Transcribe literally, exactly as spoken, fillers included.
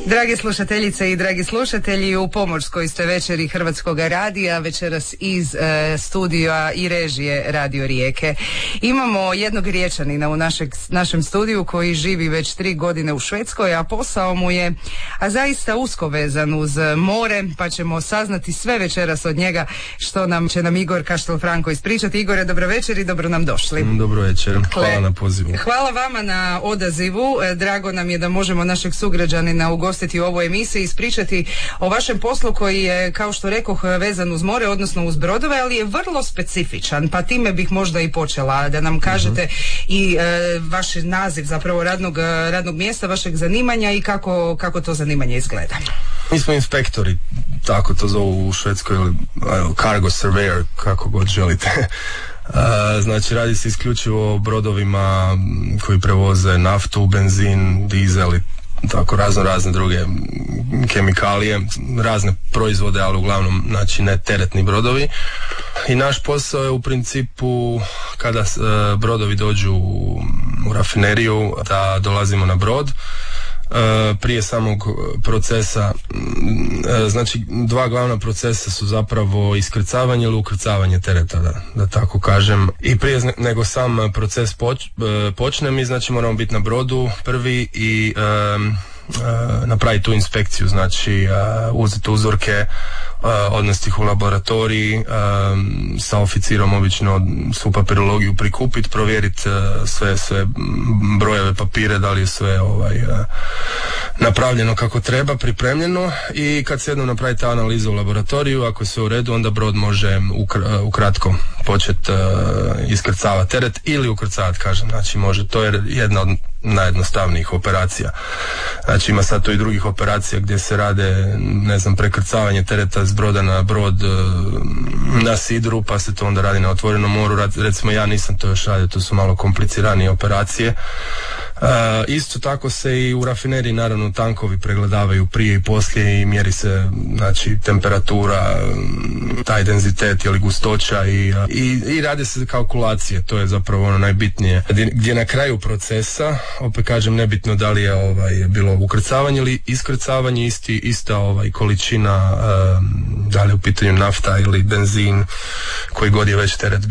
Drage slušateljice i dragi slušatelji, u pomorskoj ste večeri Hrvatskog radija, večeras iz e, studija i režije Radio Rijeke. Imamo jednog Riječanina u našeg, našem studiju koji živi već tri godine u Švedskoj, a posao mu je a zaista usko vezan uz more, pa ćemo saznati sve večeras od njega što nam će nam Igor Kaštel-Franko ispričati. Igore, dobro večer i dobro nam došli. Dobro večer, hvala na pozivu. Hvala vama na odazivu, e, drago nam je da možemo našeg sugrađanina ugostiti u ovoj emisiji, ispričati o vašem poslu koji je, kao što rekoh, vezan uz more, odnosno uz brodove, ali je vrlo specifičan, pa time bih možda i počela, da nam kažete uh-huh. i e, vaš naziv zapravo radnog, radnog mjesta, vašeg zanimanja i kako, kako to zanimanje izgleda. Mi smo inspektori, tako to zovu u Švedskoj, ili cargo surveyor, kako god želite. Uh, znači radi se isključivo o brodovima koji prevoze naftu, benzin, dizel i tako razno razne druge kemikalije, razne proizvode, ali uglavnom znači ne teretni brodovi. I naš posao je u principu kada uh, brodovi dođu u, u rafineriju, da dolazimo na brod. Uh, prije samog procesa, uh, znači dva glavna procesa su zapravo iskrcavanje ili ukrcavanje tereta, da, da tako kažem. I prije nego sam proces poč, uh, počne, mi znači moramo biti na brodu prvi i um, uh, napraviti tu inspekciju, znači uh, uzeti uzorke, uh, odnesti ih u laboratoriji, um, sa oficirom obično svu papirologiju prikupiti, provjeriti uh, sve, sve brojeve papire, da li je sve ovaj, uh, napravljeno kako treba, pripremljeno, i kad se jednom napravi ta analiza u laboratoriju, ako je sve u redu, onda brod može ukr- ukratko početi uh, iskrcavati teret ili ukrcavati, kažem, znači može, to je jedna od najjednostavnijih operacija. Znači ima sad to i drugih operacija gdje se rade, ne znam, prekrcavanje tereta s broda na brod uh, na sidru, pa se to onda radi na otvorenom moru. Recimo ja nisam to još radio, to su malo kompliciranije operacije. Uh, isto tako se i u rafineriji naravno tankovi pregledavaju prije i poslije i mjeri se znači temperatura, taj denzitet ili gustoća i, i, i radi se kalkulacije, to je zapravo ono najbitnije, gdje, gdje na kraju procesa, opet kažem, nebitno da li je ovaj, bilo ukrcavanje ili iskrcavanje, isti, ista ovaj, količina, um, da li je u pitanju nafta ili benzin, koji god je već teret